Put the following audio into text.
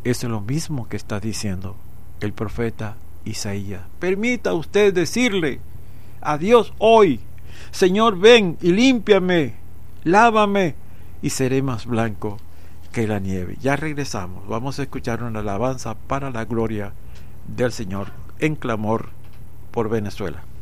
Eso es lo mismo que está diciendo el profeta Isaías. Permita usted decirle a Dios hoy: Señor, ven y límpiame, lávame y seré más blanco que la nieve. Ya regresamos. Vamos a escuchar una alabanza para la gloria del Señor en clamor por Venezuela.